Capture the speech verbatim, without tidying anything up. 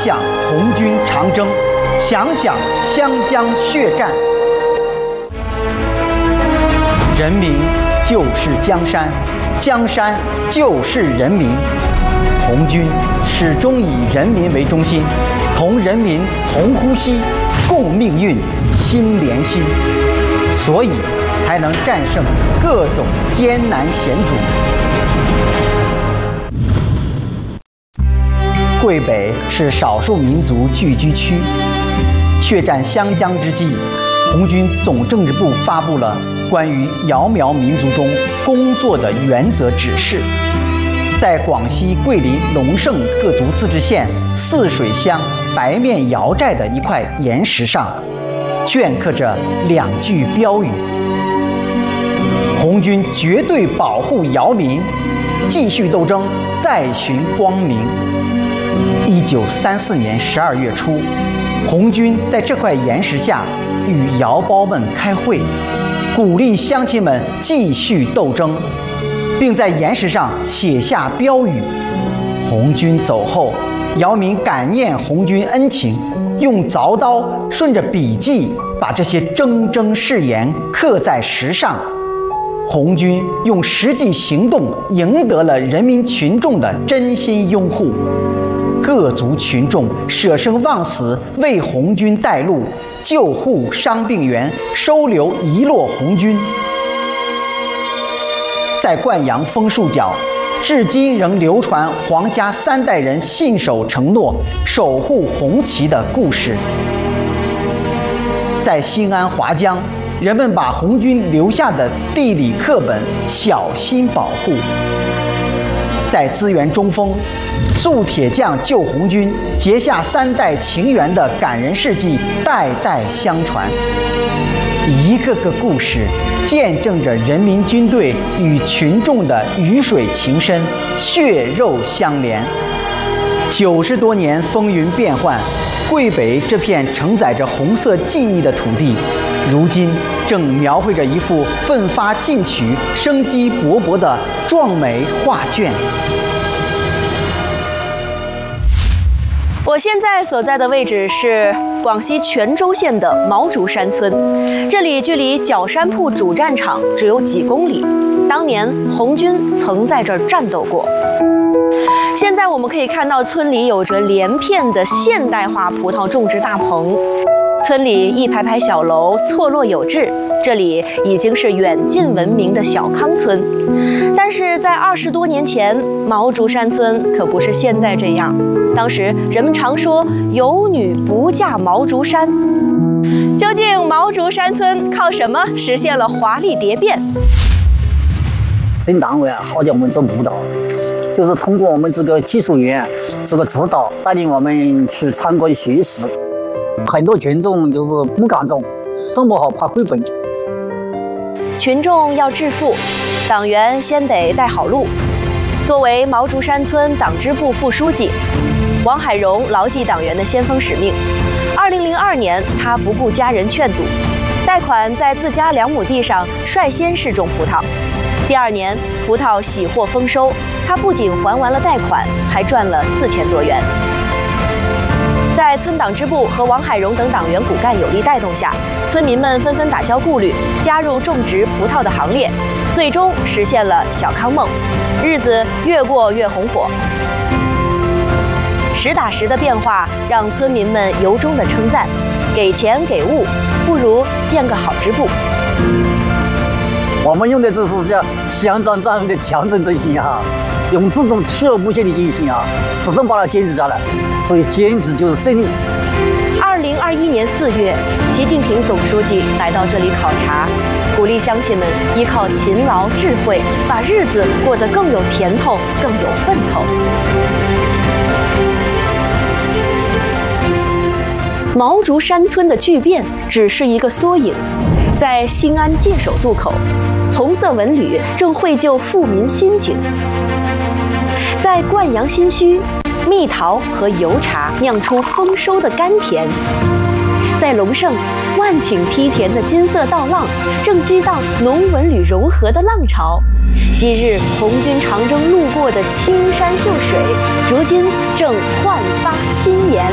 想红军长征，想想湘江血战。人民就是江山，江山就是人民。红军始终以人民为中心，同人民同呼吸，共命运，心连心，所以才能战胜各种艰难险阻。桂北是少数民族聚居区，血战湘江之际，红军总政治部发布了关于瑶苗民族中工作的原则指示，在广西桂林龙胜各族自治县泗水乡白面瑶寨的一块岩石上，镌刻着两句标语：红军绝对保护瑶民，继续斗争，再寻光明。一九三四年十二月初，红军在这块岩石下与瑶胞们开会，鼓励乡亲们继续斗争，并在岩石上写下标语。红军走后，瑶民感念红军恩情，用凿刀顺着笔迹把这些铮铮誓言刻在石上。红军用实际行动赢得了人民群众的真心拥护，各族群众舍生忘死为红军带路，救护伤病员，收留遗落红军。在灌阳枫树脚，至今仍流传黄家三代人信守承诺、守护红旗的故事。在新安华江，人们把红军留下的地理课本小心保护。在资源中锋，素铁匠救红军，结下三代情缘的感人事迹代代相传。一个个故事见证着人民军队与群众的鱼水情深、血肉相连。九十多年风云变幻，桂北这片承载着红色记忆的土地，如今正描绘着一幅奋发进取、生机勃勃的壮美画卷。 我现在所在的位置是广西全州县的毛竹山村，这里距离角山铺主战场只有几公里。当年红军曾在这儿战斗过。现在我们可以看到，村里有着连片的现代化葡萄种植大棚，村里一排排小楼错落有致，这里已经是远近闻名的小康村。但是在二十多年前，毛竹山村可不是现在这样。当时人们常说有女不嫁毛竹山，究竟毛竹山村靠什么实现了华丽蝶变？ 镇党委啊，好叫我们做舞蹈，就是通过我们这个技术员这个指导，带领我们去参观学习。很多群众就是不敢种，种不好怕亏本。 群众要致富，党员先得带好路。作为毛竹山村党支部副书记，王海荣牢记党员的先锋使命。二零零二年，他不顾家人劝阻，贷款在自家两亩地上率先试种葡萄。第二年，葡萄喜获丰收，他不仅还完了贷款，还赚了四千多元。在村党支部和王海荣等党员骨干有力带动下，村民们纷纷打消顾虑，加入种植葡萄的行列，最终实现了小康梦，日子越过越红火。实打实的变化让村民们由衷的称赞，给钱给物不如建个好支部。 我们用的这是叫乡长这样的强政真心啊，用这种锲而不舍的精神啊，始终把它坚持下来。所以坚持就是胜利。 二零二一年四月，习近平总书记来到这里考察，鼓励乡亲们依靠勤劳智慧，把日子过得更有甜头，更有奔头。毛竹山村的巨变只是一个缩影，在新安界首渡口，红色文旅正绘就富民心情。在灌阳新区，蜜桃和油茶酿出丰收的甘甜。在隆盛，万顷梯田的金色稻浪正激荡农文旅融合的浪潮。昔日红军长征路过的青山秀水，如今正焕发新颜。